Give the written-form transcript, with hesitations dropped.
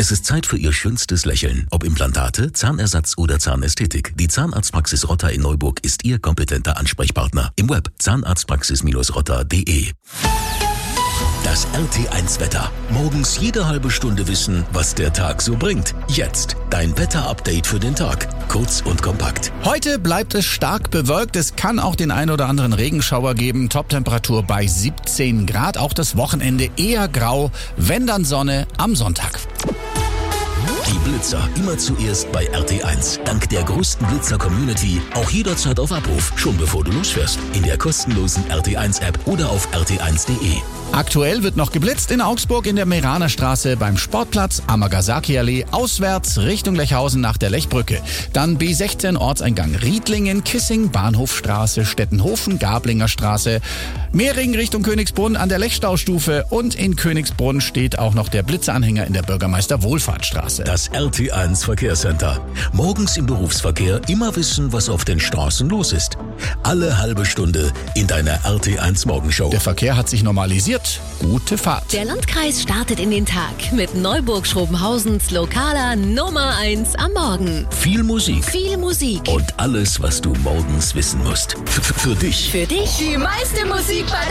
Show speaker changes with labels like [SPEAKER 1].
[SPEAKER 1] Es ist Zeit für Ihr schönstes Lächeln. Ob Implantate, Zahnersatz oder Zahnästhetik. Die Zahnarztpraxis Rotter in Neuburg ist Ihr kompetenter Ansprechpartner. Im Web zahnarztpraxis-rotter.de. Das RT1-Wetter. Morgens jede halbe Stunde wissen, was der Tag so bringt. Jetzt dein Wetter-Update für den Tag. Kurz und kompakt.
[SPEAKER 2] Heute bleibt es stark bewölkt. Es kann auch den ein oder anderen Regenschauer geben. Toptemperatur bei 17 Grad. Auch das Wochenende eher grau. Wenn dann Sonne am Sonntag.
[SPEAKER 1] Die Blitzer immer zuerst bei RT1. Dank der größten Blitzer-Community auch jederzeit auf Abruf. Schon bevor du losfährst. In der kostenlosen RT1-App oder auf rt1.de.
[SPEAKER 2] Aktuell wird noch geblitzt in Augsburg in der Meraner Straße beim Sportplatz, Amagasaki-Allee, auswärts Richtung Lechhausen nach der Lechbrücke. Dann B16 Ortseingang Riedlingen, Kissing, Bahnhofstraße, Stettenhofen, Gablinger Straße, Mehring Richtung Königsbrunn an der Lechstaustufe und in Königsbrunn steht auch noch der Blitzeranhänger in der Bürgermeister-Wohlfahrtstraße.
[SPEAKER 1] Das RT1 Verkehrscenter. Morgens im Berufsverkehr immer wissen, was auf den Straßen los ist. Alle halbe Stunde in deiner RT1 Morgenshow.
[SPEAKER 2] Der Verkehr hat sich normalisiert. Gute Fahrt.
[SPEAKER 3] Der Landkreis startet in den Tag mit Neuburg-Schrobenhausens lokaler Nummer 1 am Morgen.
[SPEAKER 1] Viel Musik.
[SPEAKER 3] Viel Musik.
[SPEAKER 1] Und alles, was du morgens wissen musst. Für dich.
[SPEAKER 3] Für dich
[SPEAKER 4] Die meiste Musik bei